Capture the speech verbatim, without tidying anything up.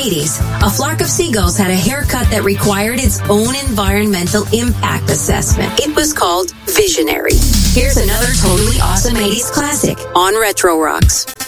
eighties, a flock of seagulls had a haircut that required its own environmental impact assessment. It was called Visionary. Here's another totally awesome eighties classic on Retro Rocks.